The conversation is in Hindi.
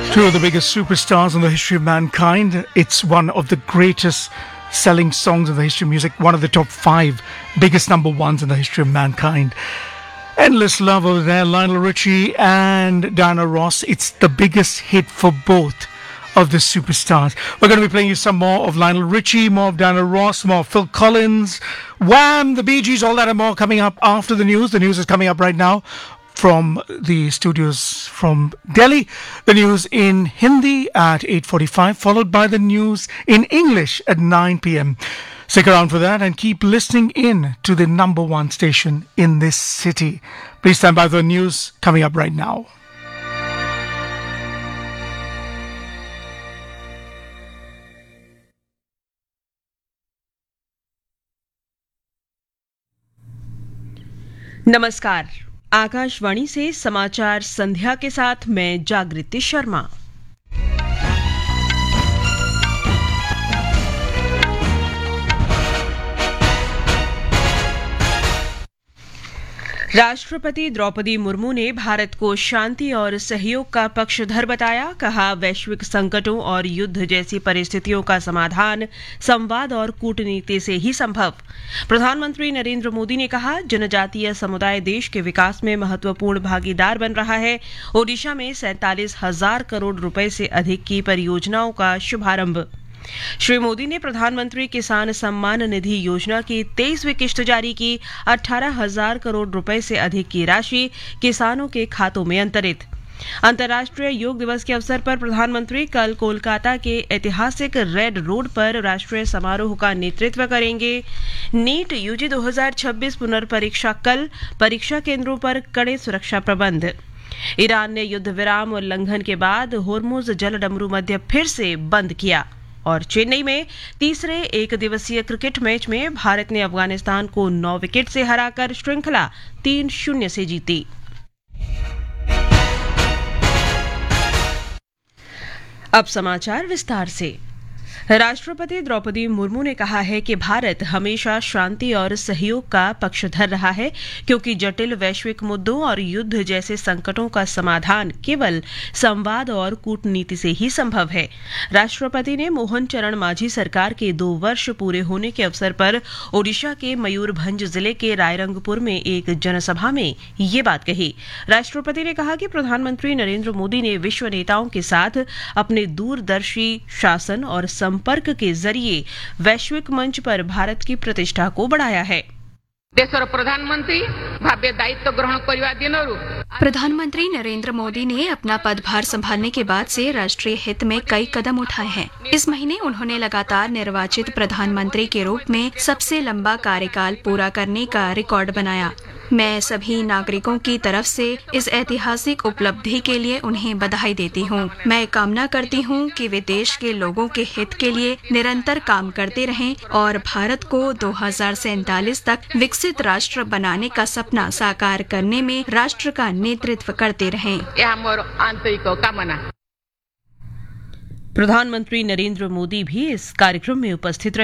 Two of the biggest superstars in the history of mankind. It's one of the greatest selling songs in the history of music, one of the top 5 biggest number ones in the history of mankind. Endless Love over there, Lionel Richie and Diana Ross. It's the biggest hit for both of the superstars. We're going to be playing you some more of Lionel Richie, more of Diana Ross, more of Phil Collins, Wham, the Bee Gees, all that and more coming up after the news. The news is coming up right now from the studios from Delhi. The news in Hindi at 8:45, followed by the news in English at 9 p.m. Stick around for that and keep listening in to the number one station in this city. Please stand by for the news coming up right now. नमस्कार, आकाशवाणी से समाचार संध्या के साथ मैं जागृति शर्मा। राष्ट्रपति द्रौपदी मुर्मू ने भारत को शांति और सहयोग का पक्षधर बताया। कहा, वैश्विक संकटों और युद्ध जैसी परिस्थितियों का समाधान संवाद और कूटनीति से ही संभव। प्रधानमंत्री नरेंद्र मोदी ने कहा, जनजातीय समुदाय देश के विकास में महत्वपूर्ण भागीदार बन रहा है। ओडिशा में 47,000 करोड़ रुपए से अधिक की परियोजनाओं का शुभारंभ। श्री मोदी ने प्रधानमंत्री किसान सम्मान निधि योजना की 23वीं किश्त जारी की। 18,000 करोड़ रुपए से अधिक की राशि किसानों के खातों में अंतरित। अंतर्राष्ट्रीय योग दिवस के अवसर पर प्रधानमंत्री कल कोलकाता के ऐतिहासिक रेड रोड पर राष्ट्रीय समारोह का नेतृत्व करेंगे। नीट यूजी 2026 पुनर्परीक्षा कल, परीक्षा केंद्रों पर कड़े सुरक्षा प्रबंध। ईरान ने युद्ध विराम उल्लंघन के बाद होर्मुज जलडमरू मध्य फिर से बंद किया। और चेन्नई में तीसरे एक दिवसीय क्रिकेट मैच में भारत ने अफगानिस्तान को 9 विकेट से हराकर श्रृंखला 3-0 से जीती। अब समाचार विस्तार से। राष्ट्रपति द्रौपदी मुर्मू ने कहा है कि भारत हमेशा शांति और सहयोग का पक्षधर रहा है, क्योंकि जटिल वैश्विक मुद्दों और युद्ध जैसे संकटों का समाधान केवल संवाद और कूटनीति से ही संभव है। राष्ट्रपति ने मोहन चरण मांझी सरकार के 2 वर्ष पूरे होने के अवसर पर ओडिशा के मयूरभंज जिले के रायरंगपुर में एक जनसभा में ये बात कही। राष्ट्रपति ने कहा कि प्रधानमंत्री नरेंद्र मोदी ने विश्व नेताओं के साथ अपने दूरदर्शी शासन और संपर्क के जरिए वैश्विक मंच पर भारत की प्रतिष्ठा को बढ़ाया है। देशर प्रधानमंत्री भाव्य दायित्व ग्रहण करने दिनरू प्रधानमंत्री नरेंद्र मोदी ने अपना पदभार संभालने के बाद से राष्ट्रीय हित में कई कदम उठाए हैं। इस महीने उन्होंने लगातार निर्वाचित प्रधानमंत्री के रूप में सबसे लंबा कार्यकाल पूरा करने का रिकॉर्ड बनाया। मैं सभी नागरिकों की तरफ से इस ऐतिहासिक उपलब्धि के लिए उन्हें बधाई देती हूं। मैं कामना करती हूं कि वे देश के लोगों के हित के लिए निरंतर काम करते रहें और भारत को 2047 तक विकसित राष्ट्र बनाने का सपना साकार करने में राष्ट्र का नेतृत्व करते रहें। यह मोर आंतरिक कामना। प्रधानमंत्री नरेंद्र मोदी भी इस कार्यक्रम में उपस्थित रहे।